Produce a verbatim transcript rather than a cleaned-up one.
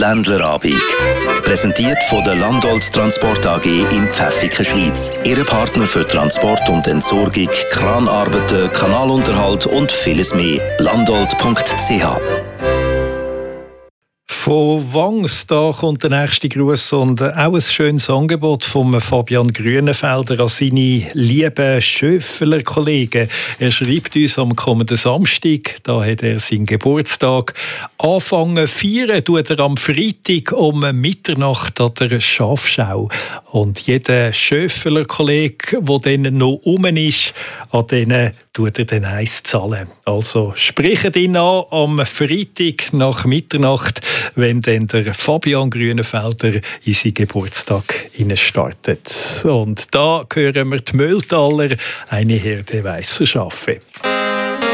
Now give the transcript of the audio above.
Ländlerabend. Präsentiert von der Landolt Transport A G in Pfäffiken, Schweiz. Ihre Partner für Transport und Entsorgung, Kranarbeiten, Kanalunterhalt und vieles mehr. landolt punkt c h. Von Wangs, da kommt der nächste Gruß und auch ein schönes Angebot von Fabian Grünenfelder an seine lieben Schöffeler-Kollegen. Er schreibt uns am kommenden Samstag, da hat er seinen Geburtstag. Anfangen feiern tut er am Freitag um Mitternacht an der Schafschau. Und jeder Schöffeler-Kollege, der dann noch rum ist, an denen tut er dann eins zahlen. Also sprechen ihn an am Freitag nach Mitternacht, wenn dann der Fabian Grünenfelder in seinen Geburtstag startet. Und da hören wir die Mühltaler, eine Herde weisser Schafe.